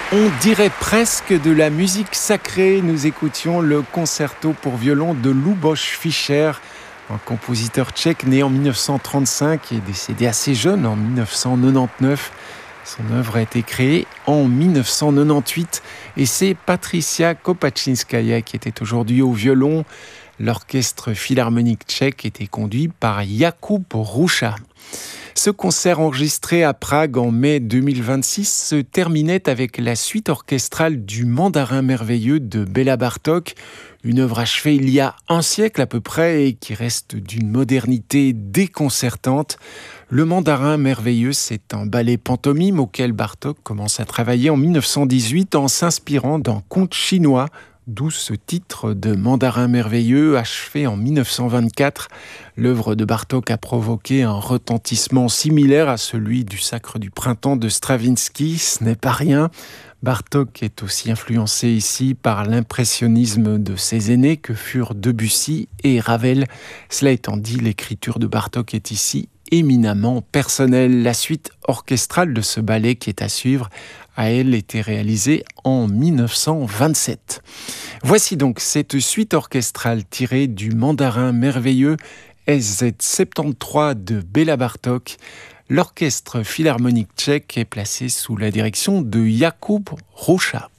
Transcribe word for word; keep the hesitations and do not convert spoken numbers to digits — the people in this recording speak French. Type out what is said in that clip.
On dirait presque de la musique sacrée. Nous écoutions le concerto pour violon de Luboš Fischer, un compositeur tchèque né en dix-neuf cent trente-cinq et décédé assez jeune en dix-neuf cent quatre-vingt-dix-neuf. Son œuvre a été créée en dix-neuf cent quatre-vingt-dix-huit et c'est Patricia Kopaczynskaja qui était aujourd'hui au violon. L'orchestre philharmonique tchèque était conduit par Jakub Hruša. Ce concert enregistré à Prague en mai deux mille vingt-six se terminait avec la suite orchestrale du Mandarin merveilleux de Béla Bartók, une œuvre achevée il y a un siècle à peu près et qui reste d'une modernité déconcertante. Le Mandarin merveilleux, c'est un ballet pantomime auquel Bartók commence à travailler en dix-neuf cent dix-huit en s'inspirant d'un conte chinois, d'où ce titre de Mandarin merveilleux, achevé en dix-neuf cent vingt-quatre. L'œuvre de Bartók a provoqué un retentissement similaire à celui du Sacre du printemps de Stravinsky. Ce n'est pas rien. Bartók est aussi influencé ici par l'impressionnisme de ses aînés que furent Debussy et Ravel. Cela étant dit, l'écriture de Bartók est ici éminemment personnelle. La suite orchestrale de ce ballet qui est à suivre a, elle, été réalisée en dix-neuf cent vingt-sept. Voici donc cette suite orchestrale tirée du Mandarin merveilleux S Z soixante-treize de Béla Bartók. L'orchestre philharmonique tchèque est placé sous la direction de Jakub Hruša.